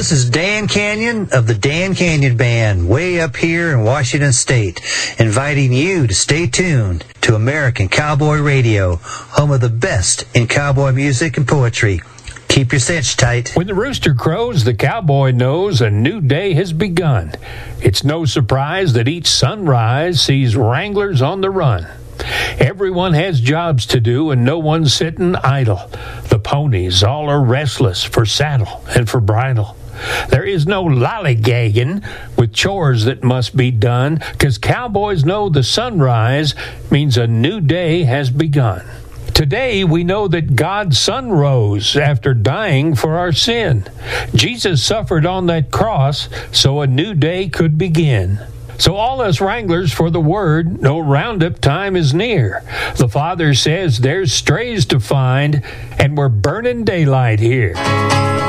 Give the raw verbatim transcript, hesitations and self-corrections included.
This is Dan Canyon of the Dan Canyon Band, way up here in Washington State, inviting you to stay tuned to American Cowboy Radio, home of the best in cowboy music and poetry. Keep your cinch tight. When the rooster crows, the cowboy knows a new day has begun. It's no surprise that each sunrise sees wranglers on the run. Everyone has jobs to do and no one's sitting idle. The ponies all are restless for saddle and for bridle. There is no lollygagging with chores that must be done, 'cause cowboys know the sunrise means a new day has begun. Today we know that God's Son rose after dying for our sin. Jesus suffered on that cross so a new day could begin. So all us wranglers for the word, no roundup time is near. The Father says there's strays to find, and we're burning daylight here.